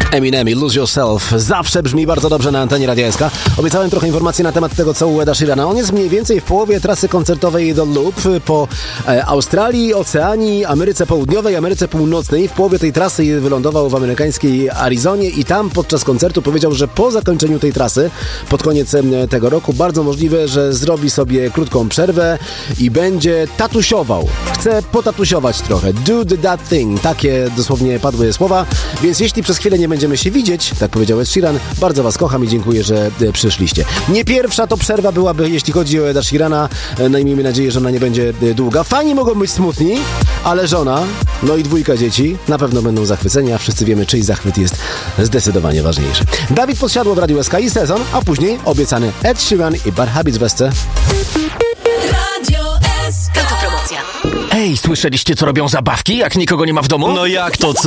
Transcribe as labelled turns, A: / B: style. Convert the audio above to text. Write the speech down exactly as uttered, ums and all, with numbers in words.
A: Eminem i Lose Yourself zawsze brzmi bardzo dobrze na antenie Radia S K. Obiecałem trochę informacji na temat tego, co u Eda Sheerana. On jest mniej więcej w połowie trasy koncertowej do Loop po e, Australii, Oceanii, Ameryce Południowej, Ameryce Północnej. W połowie tej trasy wylądował w amerykańskiej Arizonie i tam podczas koncertu powiedział, że po zakończeniu tej trasy, pod koniec e, tego roku, bardzo możliwe, że zrobi sobie krótką przerwę i będzie tatusiował. Chce potatusiować trochę. Do the that thing. Takie dosłownie padły słowa. Więc jeśli przez chwilę nie będziemy się widzieć, tak powiedział Ed Sheeran, bardzo was kocham i dziękuję, że e, przyszliście. Nie pierwsza to przerwa byłaby, jeśli chodzi o Eda Sheerana. E, no i miejmy nadzieję, że ona nie będzie e, długa. Fani mogą być smutni, ale żona, no i dwójka dzieci na pewno będą zachwyceni, a wszyscy wiemy, czyj zachwyt jest zdecydowanie ważniejszy. Dawid Podsiadło w Radiu S K i sezon, a później obiecany Ed Sheeran i Bad Habits w Esce.
B: Radio S K. To promocja.
C: Ej, słyszeliście, co robią zabawki, jak nikogo nie ma w domu?
D: No jak to co?